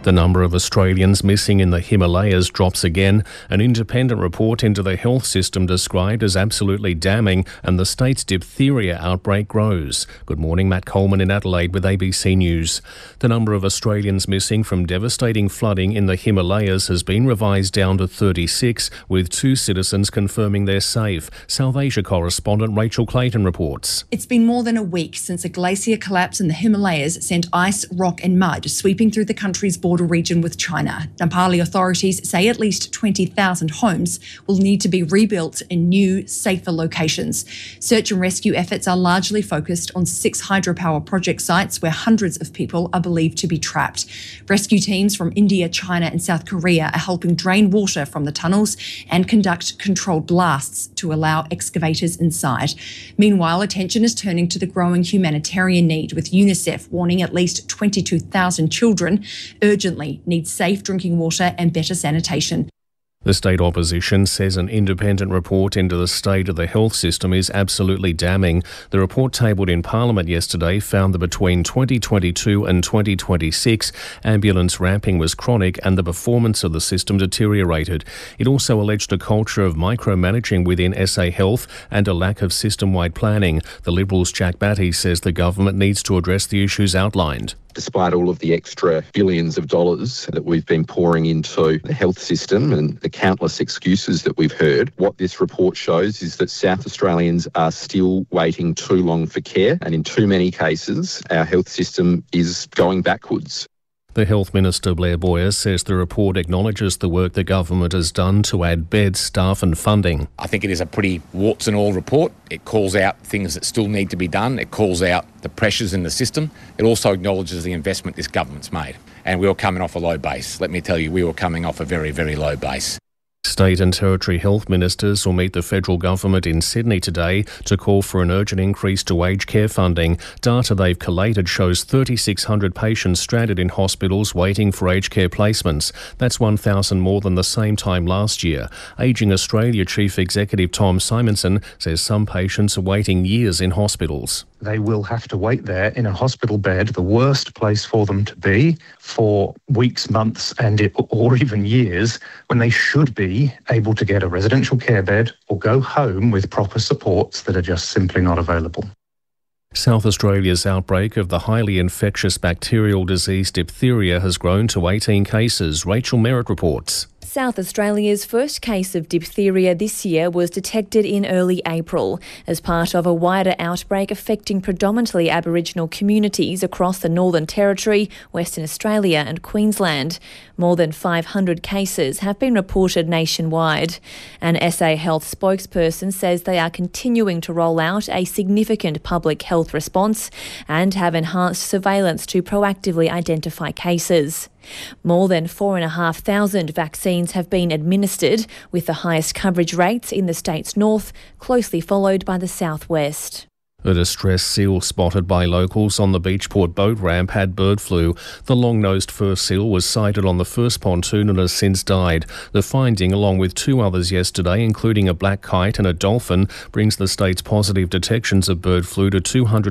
The number of Australians missing in the Himalayas drops again. An independent report into the health system described as absolutely damning, and the state's diphtheria outbreak grows. Good morning, Matt Coleman in Adelaide with ABC News. The number of Australians missing from devastating flooding in the Himalayas has been revised down to 36, with 2 citizens confirming they're safe. South Asia correspondent Rachel Clayton reports. It's been more than a week since a glacier collapse in the Himalayas sent ice, rock and mud sweeping through the country's border region with China. Nepali authorities say at least 20,000 homes will need to be rebuilt in new, safer locations. Search and rescue efforts are largely focused on 6 hydropower project sites where hundreds of people are believed to be trapped. Rescue teams from India, China and South Korea are helping drain water from the tunnels and conduct controlled blasts to allow excavators inside. Meanwhile, attention is turning to the growing humanitarian need, with UNICEF warning at least 22,000 children urgently need safe drinking water and better sanitation. The state opposition says an independent report into the state of the health system is absolutely damning. The report tabled in Parliament yesterday found that between 2022 and 2026, ambulance ramping was chronic and the performance of the system deteriorated. It also alleged a culture of micromanaging within SA Health and a lack of system-wide planning. The Liberals' Jack Batty says the government needs to address the issues outlined. Despite all of the extra billions of dollars that we've been pouring into the health system and the countless excuses that we've heard, what this report shows is that South Australians are still waiting too long for care, and in too many cases, our health system is going backwards. The Health Minister, Blair Boyer, says the report acknowledges the work the government has done to add beds, staff and funding. I think it is a pretty warts and all report. It calls out things that still need to be done. It calls out the pressures in the system. It also acknowledges the investment this government's made. And we were coming off a low base. Let me tell you, we were coming off a very, very low base. State and Territory health ministers will meet the federal government in Sydney today to call for an urgent increase to aged care funding. Data they've collated shows 3,600 patients stranded in hospitals waiting for aged care placements. That's 1,000 more than the same time last year. Ageing Australia Chief Executive Tom Simonson says some patients are waiting years in hospitals. They will have to wait there in a hospital bed, the worst place for them to be, for weeks, months, or even years, when they should be able to get a residential care bed or go home with proper supports that are just simply not available. South Australia's outbreak of the highly infectious bacterial disease diphtheria has grown to 18 cases. Rachel Merritt reports. South Australia's first case of diphtheria this year was detected in early April as part of a wider outbreak affecting predominantly Aboriginal communities across the Northern Territory, Western Australia and Queensland. More than 500 cases have been reported nationwide. An SA Health spokesperson says they are continuing to roll out a significant public health response and have enhanced surveillance to proactively identify cases. More than 4,500 vaccines have been administered, with the highest coverage rates in the state's north, closely followed by the southwest. A distressed seal spotted by locals on the Beachport boat ramp had bird flu. The long-nosed fur seal was sighted on the first pontoon and has since died. The finding, along with 2 others yesterday, including a black kite and a dolphin, brings the state's positive detections of bird flu to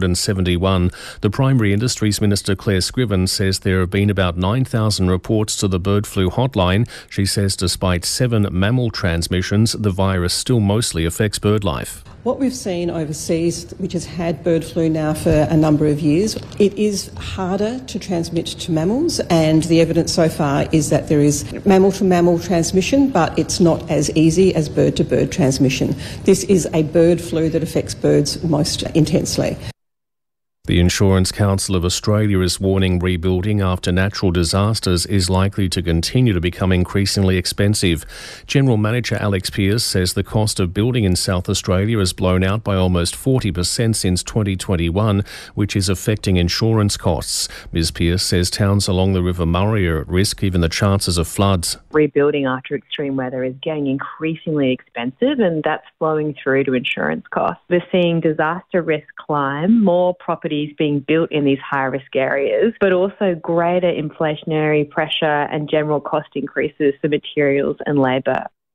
271. The Primary Industries Minister, Claire Scriven, says there have been about 9,000 reports to the bird flu hotline. She says despite 7 mammal transmissions, the virus still mostly affects bird life. What we've seen overseas, which has had bird flu now for a number of years, it is harder to transmit to mammals, and the evidence so far is that there is mammal-to-mammal transmission, but it's not as easy as bird-to-bird transmission. This is a bird flu that affects birds most intensely. The Insurance Council of Australia is warning rebuilding after natural disasters is likely to continue to become increasingly expensive. General Manager Alex Pearce says the cost of building in South Australia has blown out by almost 40% since 2021, which is affecting insurance costs. Ms Pearce says towns along the River Murray are at risk given the chances of floods. Rebuilding after extreme weather is getting increasingly expensive, and that's flowing through to insurance costs. We're seeing disaster risk climb, more properties being built in these high-risk areas, but also greater inflationary pressure and general cost increases for materials and labour.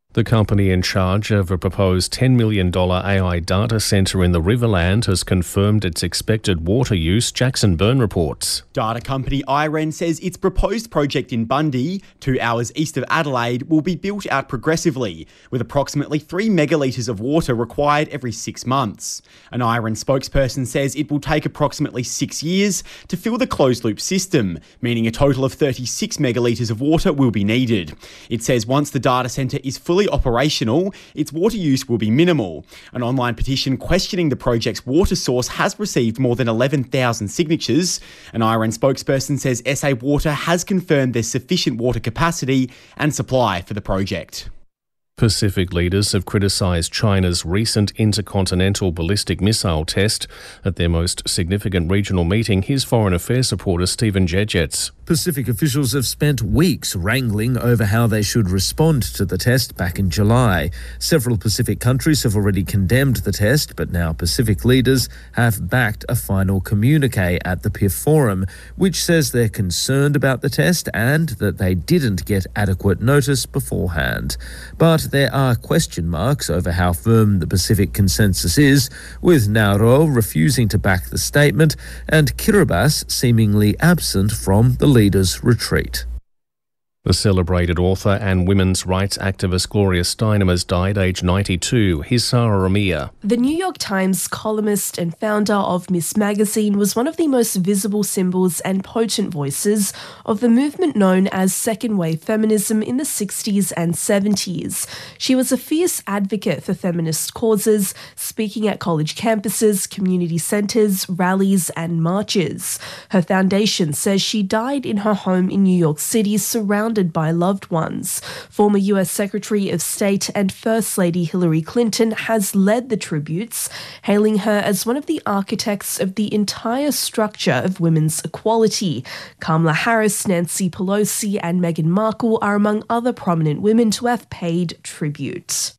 The company in charge of a proposed $10 million AI data centre in the Riverland has confirmed its expected water use. Jackson Byrne reports. Data company IREN says its proposed project in Bundy, 2 hours east of Adelaide, will be built out progressively, with approximately 3 megalitres of water required every 6 months. An IREN spokesperson says it will take approximately 6 years to fill the closed-loop system, meaning a total of 36 megalitres of water will be needed. It says once the data centre is fully operational, its water use will be minimal. An online petition questioning the project's water source has received more than 11,000 signatures. An IREN spokesperson says SA Water has confirmed there's sufficient water capacity and supply for the project. Pacific leaders have criticised China's recent intercontinental ballistic missile test. At their most significant regional meeting, here's Foreign Affairs reporter Stephen Jedgetts. Pacific officials have spent weeks wrangling over how they should respond to the test back in July. Several Pacific countries have already condemned the test, but now Pacific leaders have backed a final communique at the PIF Forum, which says they're concerned about the test and that they didn't get adequate notice beforehand. But there are question marks over how firm the Pacific consensus is, with Nauru refusing to back the statement and Kiribati seemingly absent from the leaders' retreat. The celebrated author and women's rights activist Gloria Steinem has died aged 92. Here's Sarah Ramia. The New York Times columnist and founder of Miss Magazine was one of the most visible symbols and potent voices of the movement known as second-wave feminism in the 60s and 70s. She was a fierce advocate for feminist causes, speaking at college campuses, community centres, rallies and marches. Her foundation says she died in her home in New York City, surrounded by loved ones. Former US Secretary of State and First Lady Hillary Clinton has led the tributes, hailing her as one of the architects of the entire structure of women's equality. Kamala Harris, Nancy Pelosi and Meghan Markle are among other prominent women to have paid tribute.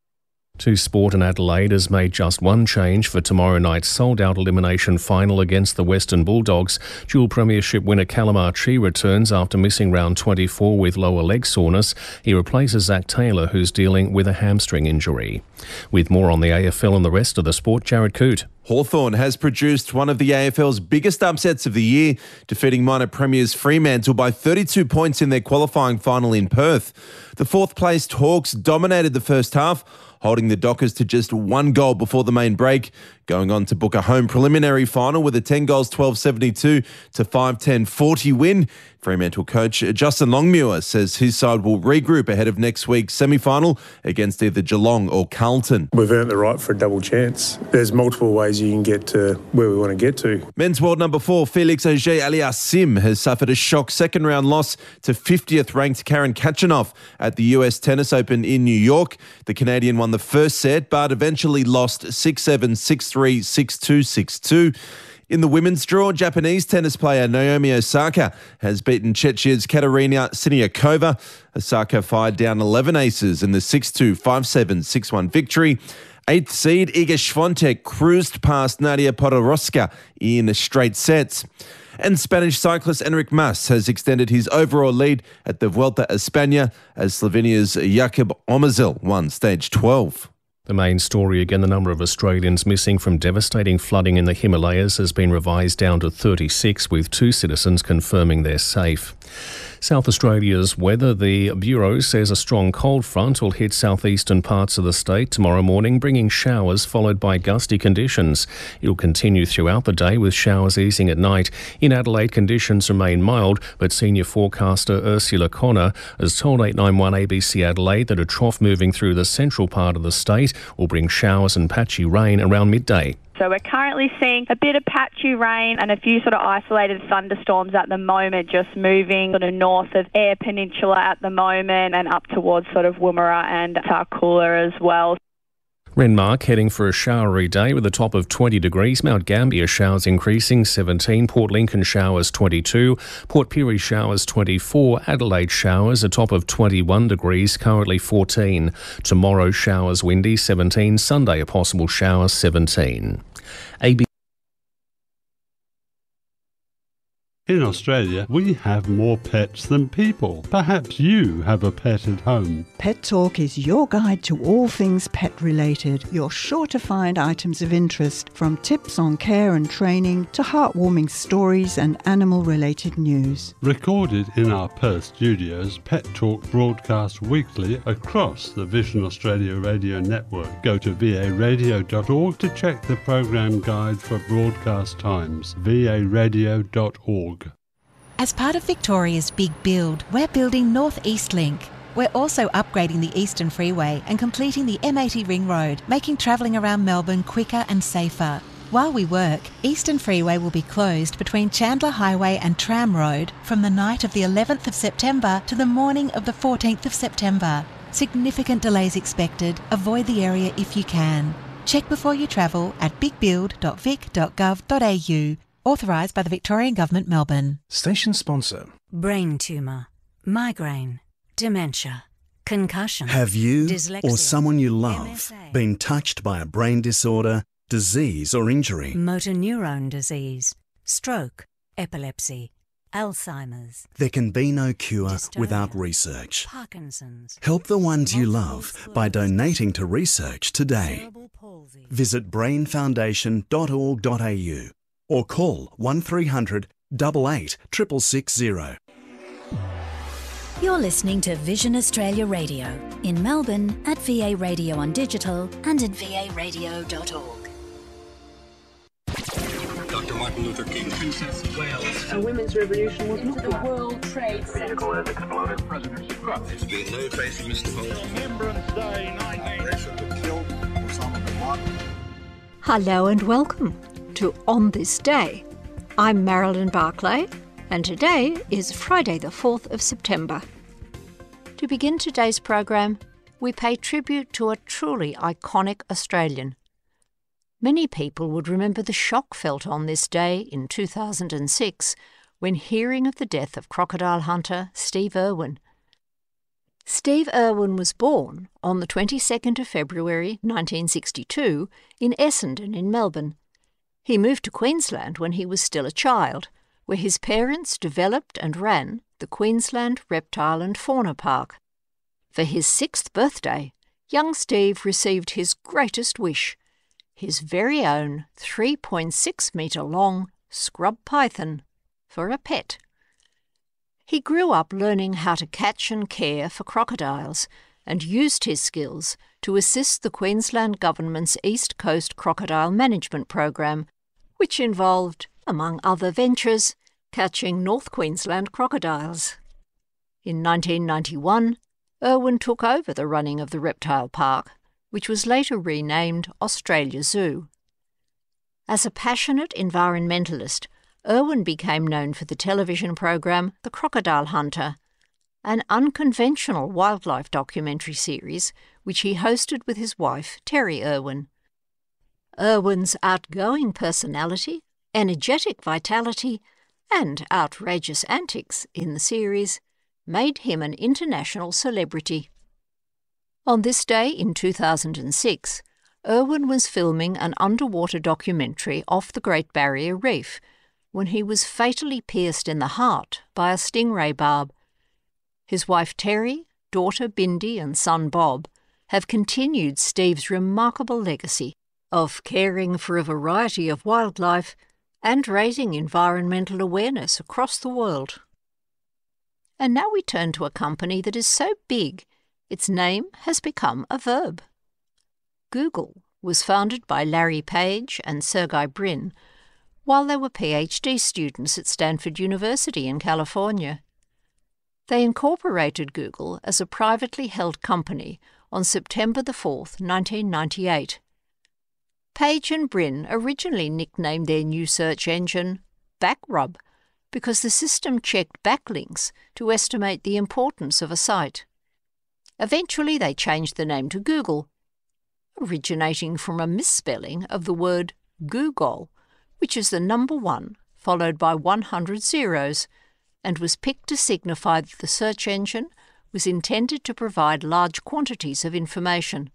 To sport, and Adelaide has made just one change for tomorrow night's sold-out elimination final against the Western Bulldogs. Dual premiership winner Callum Archie returns after missing round 24 with lower leg soreness. He replaces Zach Taylor, who's dealing with a hamstring injury. With more on the AFL and the rest of the sport, Jared Coote. Hawthorn has produced one of the AFL's biggest upsets of the year, defeating minor premiers Fremantle by 32 points in their qualifying final in Perth. The fourth-placed Hawks dominated the first half, holding the Dockers to just one goal before the main break, going on to book a home preliminary final with a 10 goals 12-72 to 5-10-40 win. Fremantle coach Justin Longmuir says his side will regroup ahead of next week's semi-final against either Geelong or Carlton. We've earned the right for a double chance. There's multiple ways you can get to where we want to get to. Men's world number 4, Felix Auger-Aliassime, has suffered a shock second-round loss to 50th-ranked Karen Khachanov at the US Tennis Open in New York. The Canadian won the first set, but eventually lost 6-7, 6-3, 6-2, 6-2. In the women's draw, Japanese tennis player Naomi Osaka has beaten Czechia's Katerina Siniakova. Osaka fired down 11 aces in the 6-2, 5-7, 6-1 victory. 8th seed Iga Swiatek cruised past Nadia Podoroska in straight sets. And Spanish cyclist Enric Mas has extended his overall lead at the Vuelta a España as Slovenia's Jakub Omezel won stage 12. The main story again, the number of Australians missing from devastating flooding in the Himalayas has been revised down to 36, with 2 citizens confirming they're safe. South Australia's weather. The Bureau says a strong cold front will hit southeastern parts of the state tomorrow morning, bringing showers followed by gusty conditions. It will continue throughout the day with showers easing at night. In Adelaide, conditions remain mild, but senior forecaster Ursula Connor has told 891 ABC Adelaide that a trough moving through the central part of the state will bring showers and patchy rain around midday. So we're currently seeing a bit of patchy rain and a few sort of isolated thunderstorms at the moment, just moving sort of north of Eyre Peninsula at the moment and up towards sort of Woomera and Tarcoola as well. Renmark heading for a showery day with a top of 20 degrees. Mount Gambier showers increasing 17. Port Lincoln showers 22. Port Pirie showers 24. Adelaide showers a top of 21 degrees, currently 14. Tomorrow showers windy 17. Sunday a possible shower 17. In Australia, we have more pets than people. Perhaps you have a pet at home. Pet Talk is your guide to all things pet-related. You're sure to find items of interest, from tips on care and training to heartwarming stories and animal-related news. Recorded in our Perth studios, Pet Talk broadcasts weekly across the Vision Australia radio network. Go to varadio.org to check the program guide for broadcast times. varadio.org. As part of Victoria's Big Build, we're building North East Link. We're also upgrading the Eastern Freeway and completing the M80 Ring Road, making travelling around Melbourne quicker and safer. While we work, Eastern Freeway will be closed between Chandler Highway and Tram Road from the night of the 11th of September to the morning of the 14th of September. Significant delays expected. Avoid the area if you can. Check before you travel at bigbuild.vic.gov.au. Authorised by the Victorian Government, Melbourne. Station sponsor. Brain tumour, migraine, dementia, concussion. Have you dyslexia, or someone you love MSA, been touched by a brain disorder, disease or injury? motor neurone disease, stroke, epilepsy, Alzheimer's. There can be no cure without research. Parkinson's. Help the ones you love by donating to research today. Visit brainfoundation.org.au or call 1300 88 660. You're listening to Vision Australia Radio in Melbourne at VA Radio on digital and at varadio.org. Dr. Martin Luther King, Princess of Wales. A women's revolution was not the World Trade Center. Vehicle has exploded. President Trump. There's been no trace of Mr. Holmes. Remembrance Day 19. Killed Osama bin Laden. Hello and welcome to On This Day. I'm Marilyn Barclay, and today is Friday the 4th of September. To begin today's program, we pay tribute to a truly iconic Australian. Many people would remember the shock felt on this day in 2006 when hearing of the death of crocodile hunter Steve Irwin. Steve Irwin was born on the 22nd of February 1962 in Essendon in Melbourne. He moved to Queensland when he was still a child, where his parents developed and ran the Queensland Reptile and Fauna Park. For his 6th birthday, young Steve received his greatest wish, his very own 3.6-metre-long scrub python for a pet. He grew up learning how to catch and care for crocodiles and used his skills to assist the Queensland Government's East Coast Crocodile Management Program, which involved, among other ventures, catching North Queensland crocodiles. In 1991, Irwin took over the running of the reptile park, which was later renamed Australia Zoo. As a passionate environmentalist, Irwin became known for the television program The Crocodile Hunter, an unconventional wildlife documentary series which he hosted with his wife, Terry Irwin. Irwin's outgoing personality, energetic vitality, and outrageous antics in the series made him an international celebrity. On this day in 2006, Irwin was filming an underwater documentary off the Great Barrier Reef when he was fatally pierced in the heart by a stingray barb. His wife Terry, daughter Bindi and son Bob have continued Steve's remarkable legacy of caring for a variety of wildlife and raising environmental awareness across the world. And now we turn to a company that is so big, its name has become a verb. Google was founded by Larry Page and Sergey Brin while they were PhD students at Stanford University in California. They incorporated Google as a privately held company on September the 4th, 1998. Page and Brin originally nicknamed their new search engine Backrub because the system checked backlinks to estimate the importance of a site. Eventually they changed the name to Google, originating from a misspelling of the word Google, which is the number 1 followed by 100 zeros, and was picked to signify that the search engine was intended to provide large quantities of information.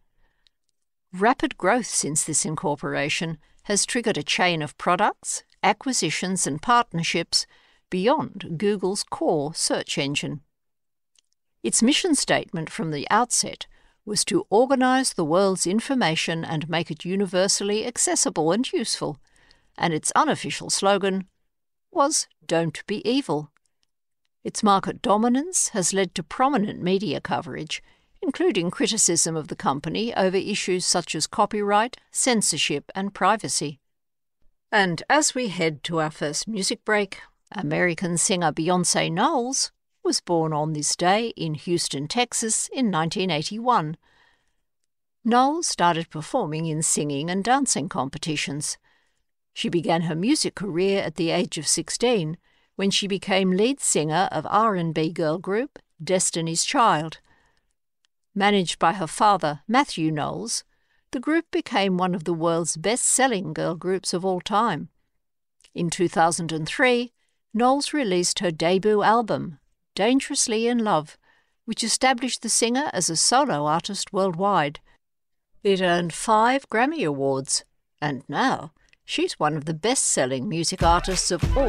Rapid growth since this incorporation has triggered a chain of products, acquisitions and partnerships beyond Google's core search engine. Its mission statement from the outset was to organise the world's information and make it universally accessible and useful, and its unofficial slogan was "Don't be evil." Its market dominance has led to prominent media coverage, including criticism of the company over issues such as copyright, censorship and privacy. And as we head to our first music break, American singer Beyonce Knowles was born on this day in Houston, Texas in 1981. Knowles started performing in singing and dancing competitions. She began her music career at the age of 16 when she became lead singer of R&B girl group Destiny's Child. Managed by her father, Matthew Knowles, the group became one of the world's best-selling girl groups of all time. In 2003, Knowles released her debut album, Dangerously in Love, which established the singer as a solo artist worldwide. It earned 5 Grammy Awards, and now she's one of the best-selling music artists of all